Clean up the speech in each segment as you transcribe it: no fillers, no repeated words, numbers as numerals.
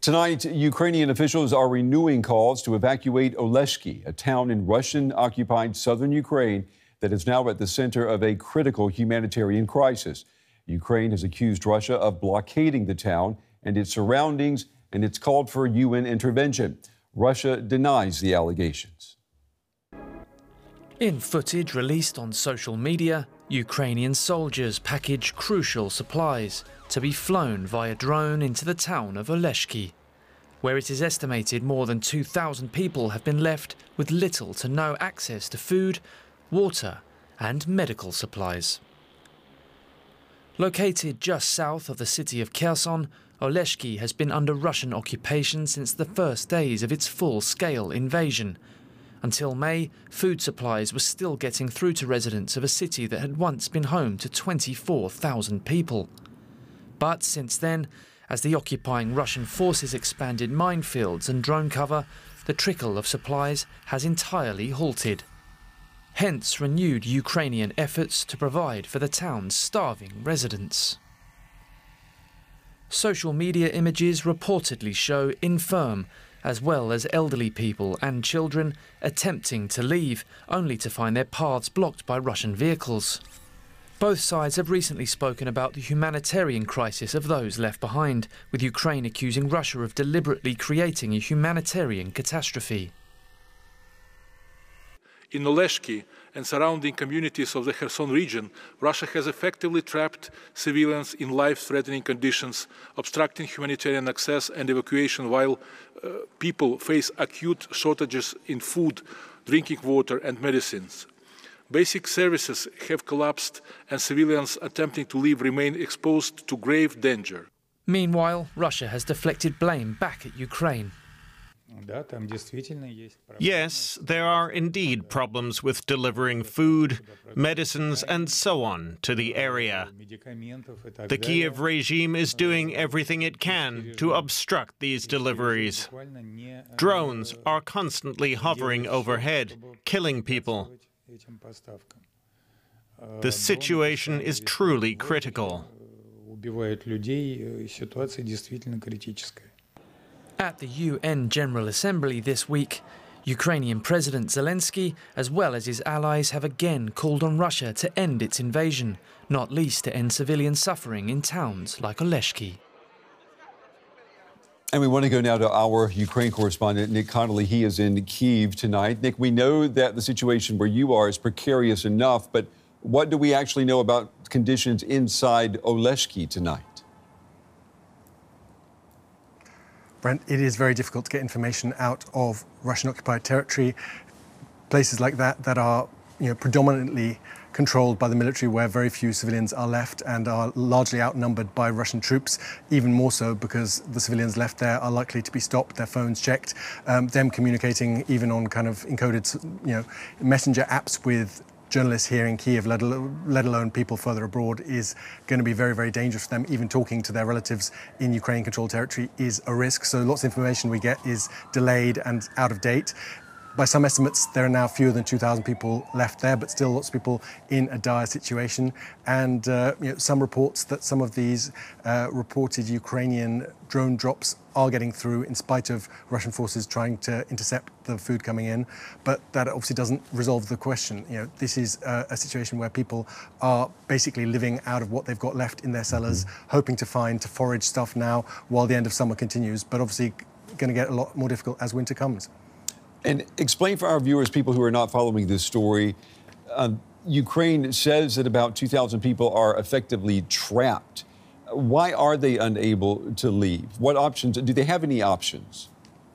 Tonight, Ukrainian officials are renewing calls to evacuate Oleshki, a town in Russian-occupied southern Ukraine that is now at the center of a critical humanitarian crisis. Ukraine has accused Russia of blockading the town and its surroundings, and it's called for UN intervention. Russia denies the allegations. In footage released on social media, Ukrainian soldiers package crucial supplies to be flown via drone into the town of Oleshki, where it is estimated more than 2,000 people have been left with little to no access to food, water and medical supplies. Located just south of the city of Kherson, Oleshki has been under Russian occupation since the first days of its full-scale invasion. Until May, food supplies were still getting through to residents of a city that had once been home to 24,000 people. But since then, as the occupying Russian forces expanded minefields and drone cover, the trickle of supplies has entirely halted. Hence renewed Ukrainian efforts to provide for the town's starving residents. Social media images reportedly show infirm, as well as elderly people and children attempting to leave, only to find their paths blocked by Russian vehicles. Both sides have recently spoken about the humanitarian crisis of those left behind, with Ukraine accusing Russia of deliberately creating a humanitarian catastrophe. In Oleshki and surrounding communities of the Kherson region, Russia has effectively trapped civilians in life-threatening conditions, obstructing humanitarian access and evacuation while people face acute shortages in food, drinking water and medicines. Basic services have collapsed and civilians attempting to leave remain exposed to grave danger. Meanwhile, Russia has deflected blame back at Ukraine. Yes, there are indeed problems with delivering food, medicines and so on to the area. The Kiev regime is doing everything it can to obstruct these deliveries. Drones are constantly hovering overhead, killing people. The situation is truly critical. At the UN General Assembly this week, Ukrainian President Zelensky, as well as his allies, have again called on Russia to end its invasion, not least to end civilian suffering in towns like Oleshki. And we want to go now to our Ukraine correspondent, Nick Connolly. He is in Kyiv tonight. Nick, we know that the situation where you are is precarious enough, but what do we actually know about conditions inside Oleshki tonight? Brent, it is very difficult to get information out of Russian-occupied territory. Places like that are predominantly controlled by the military, where very few civilians are left and are largely outnumbered by Russian troops, even more so because the civilians left there are likely to be stopped, their phones checked, them communicating even on kind of encoded messenger apps with journalists here in Kiev, let alone people further abroad, is going to be very, very dangerous for them. Even talking to their relatives in Ukraine-controlled territory is a risk. So lots of information we get is delayed and out of date. By some estimates, there are now fewer than 2,000 people left there, but still lots of people in a dire situation. And some reports that some of these reported Ukrainian drone drops are getting through in spite of Russian forces trying to intercept the food coming in. But that obviously doesn't resolve the question. This is a situation where people are basically living out of what they've got left in their cellars, hoping to forage stuff now while the end of summer continues, but obviously going to get a lot more difficult as winter comes. And explain for our viewers, people who are not following this story, Ukraine says that about 2,000 people are effectively trapped. Why are they unable to leave? What options? Do they have any options?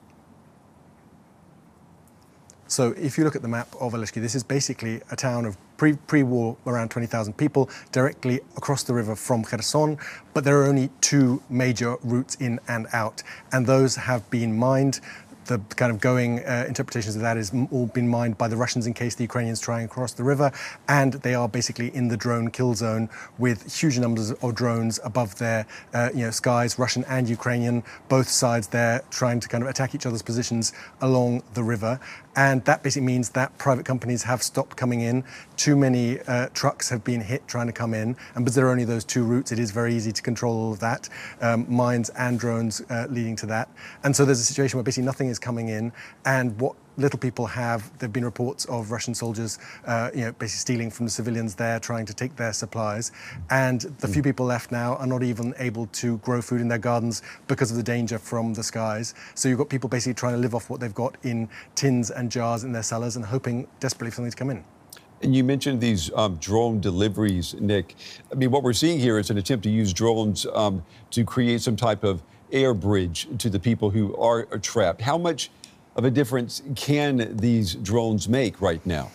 So if you look at the map of Oleshki, this is basically a town of pre-war around 20,000 people directly across the river from Kherson, but there are only two major routes in and out, and those have been mined. The kind of going interpretations of that is all been mined by the Russians in case the Ukrainians try and cross the river, and they are basically in the drone kill zone with huge numbers of drones above their skies, Russian and Ukrainian, both sides there trying to kind of attack each other's positions along the river. And that basically means that private companies have stopped coming in. Too many trucks have been hit trying to come in. And because there are only those two routes, it is very easy to control all of that, mines and drones leading to that. And so there's a situation where basically nothing is coming in. And what little people have, there have been reports of Russian soldiers basically stealing from the civilians there, trying to take their supplies. And the few people left now are not even able to grow food in their gardens because of the danger from the skies. So you've got people basically trying to live off what they've got in tins and jars in their cellars and hoping desperately for something to come in. And you mentioned these drone deliveries, Nick. I mean, what we're seeing here is an attempt to use drones to create some type of air bridge to the people who are trapped. How much of a difference can these drones make right now?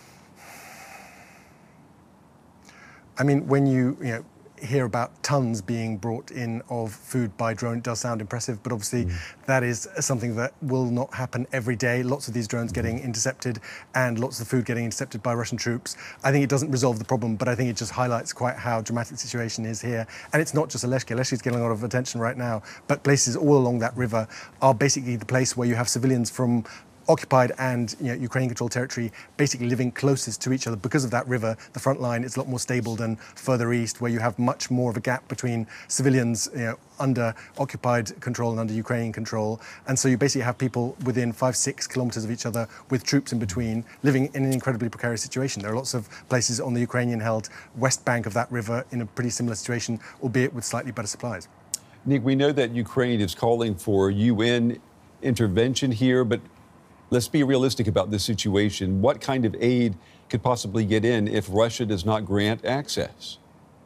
I mean, when you hear about tons being brought in of food by drone, it does sound impressive, but obviously that is something that will not happen every day. Lots of these drones getting intercepted and lots of food getting intercepted by Russian troops. I think it doesn't resolve the problem, but I think it just highlights quite how dramatic the situation is here. And it's not just Oleshki. Oleshki is getting a lot of attention right now, but places all along that river are basically the place where you have civilians from occupied and Ukraine-controlled territory basically living closest to each other because of that river. The front line is a lot more stable than further east, where you have much more of a gap between civilians under occupied control and under Ukrainian control. And so you basically have people within 5-6 kilometers of each other with troops in between living in an incredibly precarious situation. There are lots of places on the Ukrainian-held west bank of that river in a pretty similar situation, albeit with slightly better supplies. Nick, we know that Ukraine is calling for UN intervention here, but let's be realistic about this situation. What kind of aid could possibly get in if Russia does not grant access?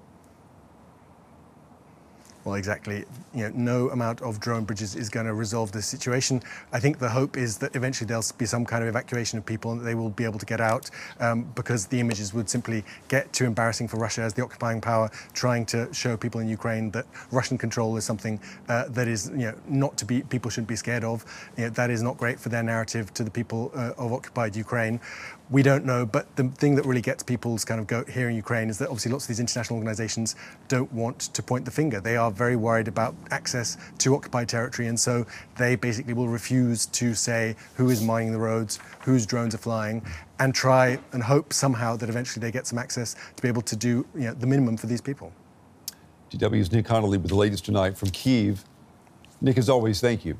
Well, exactly. No amount of drone bridges is going to resolve this situation. I think the hope is that eventually there'll be some kind of evacuation of people and that they will be able to get out because the images would simply get too embarrassing for Russia as the occupying power, trying to show people in Ukraine that Russian control is something that is, not to be, people shouldn't be scared of. That is not great for their narrative to the people of occupied Ukraine. We don't know, but the thing that really gets people's kind of goat here in Ukraine is that obviously lots of these international organizations don't want to point the finger. They are very worried about access to occupied territory, and so they basically will refuse to say who is mining the roads, whose drones are flying, and try and hope somehow that eventually they get some access to be able to do the minimum for these people. DW's Nick Connolly with the latest tonight from Kyiv. Nick, as always, thank you.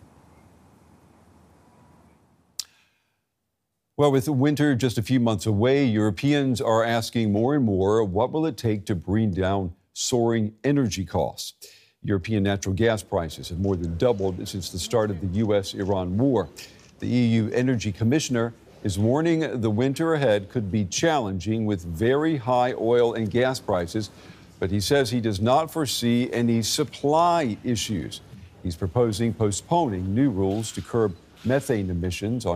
Well, with winter just a few months away, Europeans are asking more and more, what will it take to bring down soaring energy costs? European natural gas prices have more than doubled since the start of the U.S.-Iran war. The EU Energy Commissioner is warning the winter ahead could be challenging with very high oil and gas prices, but he says he does not foresee any supply issues. He's proposing postponing new rules to curb methane emissions on